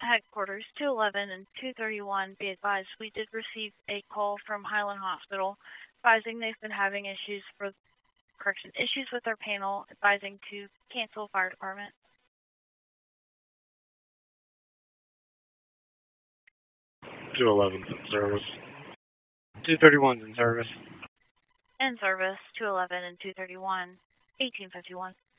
Headquarters 211 and 231, be advised, we did receive a call from Highland Hospital advising they've been having issues with their panel, advising to cancel fire department. 211's in service. 231's in service. In service 211 and 231, 1851.